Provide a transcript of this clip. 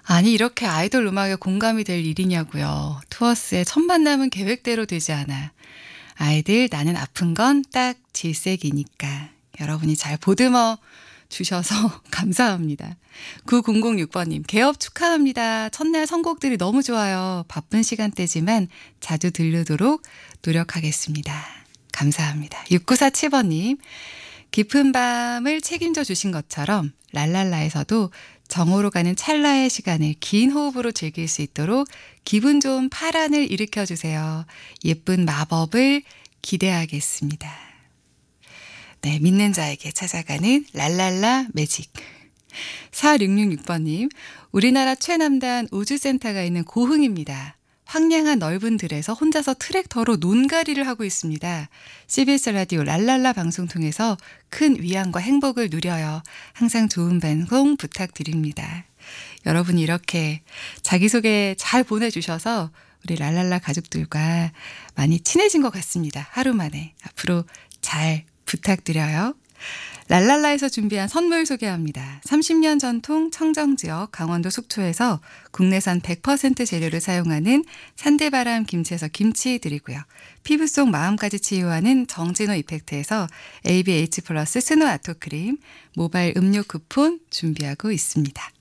아니 이렇게 아이돌 음악에 공감이 될 일이냐고요. 투어스의 첫 만남은 계획대로 되지 않아. 아이들 나는 아픈 건 딱 질색이니까. 여러분이 잘 보듬어 주셔서 감사합니다. 9006번님 개업 축하합니다. 첫날 선곡들이 너무 좋아요. 바쁜 시간대지만 자주 들르도록 노력하겠습니다. 감사합니다. 6947번님 깊은 밤을 책임져 주신 것처럼 랄랄라에서도 정오로 가는 찰나의 시간을 긴 호흡으로 즐길 수 있도록 기분 좋은 파란을 일으켜 주세요. 예쁜 마법을 기대하겠습니다. 네, 믿는 자에게 찾아가는 랄랄라 매직. 4666번님, 우리나라 최남단 우주센터가 있는 고흥입니다. 황량한 넓은 들에서 혼자서 트랙터로 논가리를 하고 있습니다. CBS 라디오 랄랄라 방송 통해서 큰 위안과 행복을 누려요. 항상 좋은 방송 부탁드립니다. 여러분이 이렇게 자기소개 잘 보내주셔서 우리 랄랄라 가족들과 많이 친해진 것 같습니다. 하루 만에. 앞으로 잘 부탁드려요. 랄랄라에서 준비한 선물 소개합니다. 30년 전통 청정지역 강원도 속초에서 국내산 100% 재료를 사용하는 산대바람 김치에서 김치 드리고요. 피부 속 마음까지 치유하는 정진호 이펙트에서 ABH 플러스 스노 아토크림, 모바일 음료 쿠폰 준비하고 있습니다.